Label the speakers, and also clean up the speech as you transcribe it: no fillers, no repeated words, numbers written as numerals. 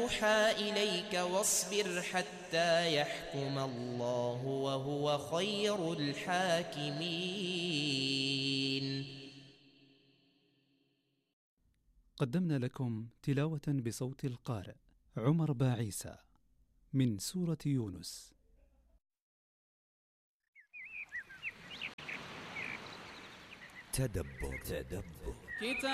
Speaker 1: يوحى إليك واصبر حتى يحكم الله وهو خير الحاكمين.
Speaker 2: قدمنا لكم تلاوة بصوت القارئ عمر باعيسى من سورة يونس.
Speaker 3: تدبر